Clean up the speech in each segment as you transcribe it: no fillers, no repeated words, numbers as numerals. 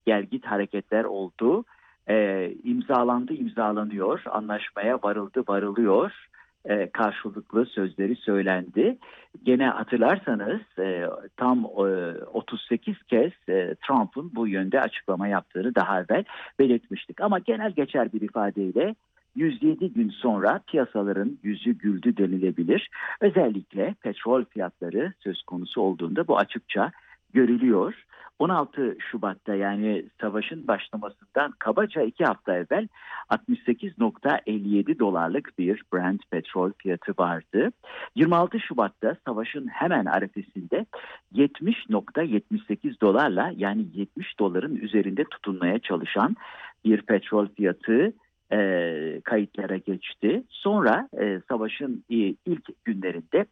gelgit hareketler oldu. İmzalanıyor, anlaşmaya varılıyor. Karşılıklı sözleri söylendi. Gene hatırlarsanız tam 38 kez Trump'ın bu yönde açıklama yaptığını daha evvel belirtmiştik. Ama genel geçer bir ifadeyle 107 gün sonra piyasaların yüzü güldü denilebilir. Özellikle petrol fiyatları söz konusu olduğunda bu açıkça görülüyor. 16 Şubat'ta yani savaşın başlamasından kabaca 2 hafta evvel 68,57 dolarlık bir Brent petrol fiyatı vardı. 26 Şubat'ta savaşın hemen arifesinde 70,78 dolarla yani 70 doların üzerinde tutunmaya çalışan bir petrol fiyatı kayıtlara geçti. Sonra savaşın ilk günlerinde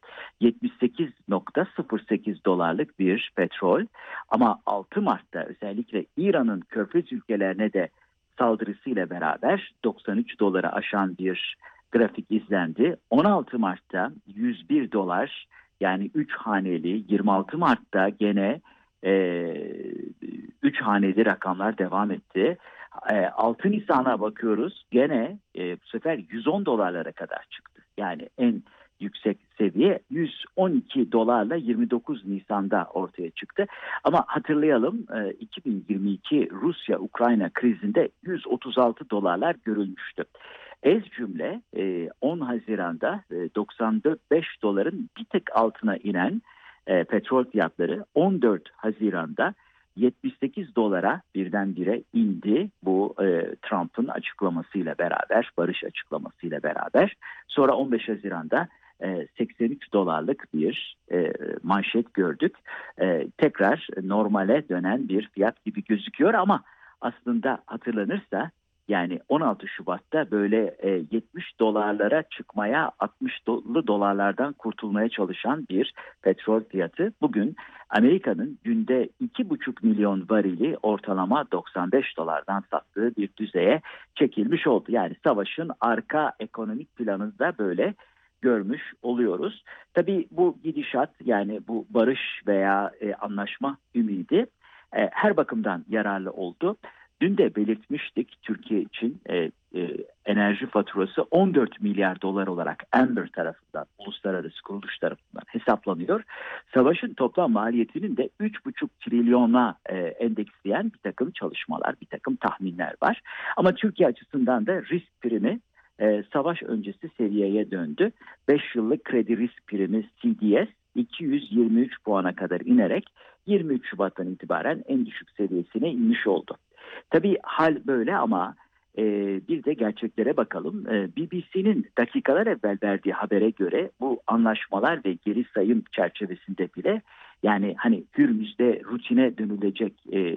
78,08 dolarlık bir petrol, ama 6 Mart'ta özellikle İran'ın Körfez ülkelerine de saldırısıyla beraber 93 dolara aşan bir grafik izlendi. 16 Mart'ta 101 dolar, yani 3 haneli, 26 Mart'ta gene 3 haneli rakamlar devam etti. 6 Nisan'a bakıyoruz, gene bu sefer 110 dolarlara kadar çıktı. Yani en yüksek seviye 112 dolarla 29 Nisan'da ortaya çıktı. Ama hatırlayalım, 2022 Rusya-Ukrayna krizinde 136 dolarlar görülmüştü. Ez cümle 10 Haziran'da 95 doların bir tık altına inen petrol fiyatları 14 Haziran'da 78 dolara birdenbire indi, bu Trump'ın açıklamasıyla beraber, barış açıklamasıyla beraber. Sonra 15 Haziran'da 83 dolarlık bir manşet gördük. Tekrar normale dönen bir fiyat gibi gözüküyor, ama aslında hatırlanırsa yani 16 Şubat'ta böyle 70 dolarlara çıkmaya, 60 dolarlardan kurtulmaya çalışan bir petrol fiyatı bugün Amerika'nın günde 2,5 milyon varili ortalama 95 dolardan sattığı bir düzeye çekilmiş oldu. Yani savaşın arka ekonomik planını da böyle görmüş oluyoruz. Tabii bu gidişat, yani bu barış veya anlaşma ümidi her bakımdan yararlı oldu. Dün de belirtmiştik, Türkiye için enerji faturası 14 milyar dolar olarak Amber tarafından, uluslararası kuruluş tarafından hesaplanıyor. Savaşın toplam maliyetinin de 3,5 trilyona endeksleyen bir takım çalışmalar, bir takım tahminler var. Ama Türkiye açısından da risk primi savaş öncesi seviyeye döndü. 5 yıllık kredi risk primi CDS 223 puana kadar inerek 23 Şubat'tan itibaren en düşük seviyesine inmiş oldu. Tabii hal böyle, ama bir de gerçeklere bakalım. BBC'nin dakikalar evvel verdiği habere göre bu anlaşmalar ve geri sayım çerçevesinde bile, yani hani Hürmüz'de rutine dönülecek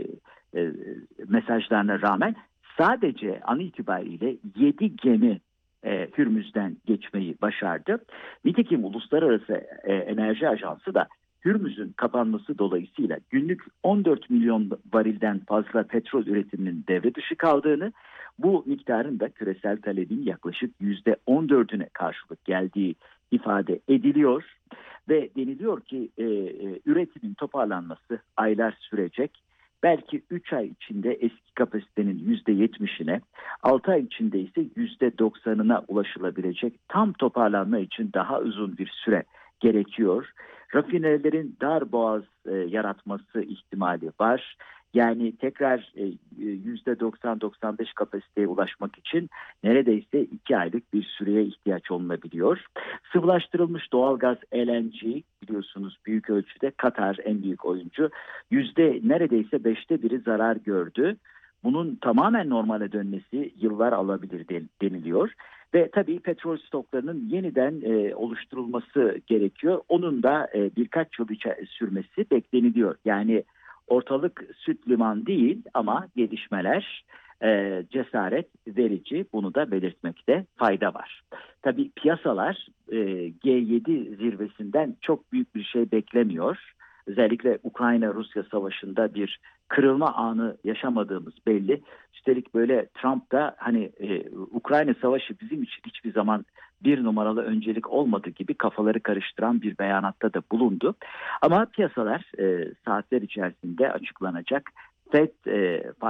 mesajlarına rağmen sadece an itibariyle 7 gemi Hürmüz'den geçmeyi başardı. Nitekim Uluslararası Enerji Ajansı da Hürmüz'ün kapanması dolayısıyla günlük 14 milyon varilden fazla petrol üretiminin devre dışı kaldığını, bu miktarın da küresel talebin yaklaşık %14'üne karşılık geldiği ifade ediliyor. Ve deniliyor ki üretimin toparlanması aylar sürecek. Belki 3 ay içinde eski kapasitenin %70'ine, 6 ay içinde ise %90'ına ulaşılabilecek. Tam toparlanma için daha uzun bir süre gerekiyor. Rafinerilerin dar boğaz yaratması ihtimali var. Yani tekrar %90-95 kapasiteye ulaşmak için neredeyse 2 aylık bir süreye ihtiyaç olunabiliyor. Sıvılaştırılmış doğalgaz LNG, biliyorsunuz büyük ölçüde Katar en büyük oyuncu. Neredeyse 5'te 1'i zarar gördü. Bunun tamamen normale dönmesi yıllar alabilir deniliyor. Ve tabii petrol stoklarının yeniden oluşturulması gerekiyor. Onun da birkaç yıl sürmesi bekleniliyor. Yani ortalık süt liman değil, ama gelişmeler cesaret verici, bunu da belirtmekte fayda var. Tabii piyasalar G7 zirvesinden çok büyük bir şey beklemiyor. Özellikle Ukrayna-Rusya savaşında bir kırılma anı yaşamadığımız belli. Üstelik böyle Trump da hani Ukrayna savaşı bizim için hiçbir zaman bir numaralı öncelik olmadı gibi kafaları karıştıran bir beyanatta da bulundu. Ama piyasalar saatler içerisinde açıklanacak FED